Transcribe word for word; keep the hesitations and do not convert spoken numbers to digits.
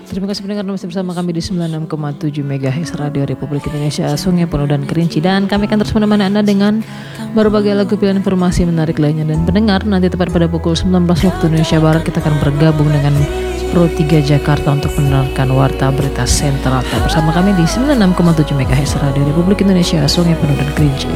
Terima kasih pendengar masih bersama kami di sembilan puluh enam koma tujuh megahertz Radio Republik Indonesia, Sungai Penuh dan Kerinci. Dan kami akan terus menemani Anda dengan berbagai lagu pilihan informasi menarik lainnya. Dan pendengar, nanti tepat pada pukul sembilan belas waktu Indonesia Barat kita akan bergabung dengan Pro tiga Jakarta untuk mendengarkan Warta Berita Sentral. Bersama kami di sembilan puluh enam koma tujuh megahertz Radio Republik Indonesia, Sungai Penuh dan Kerinci.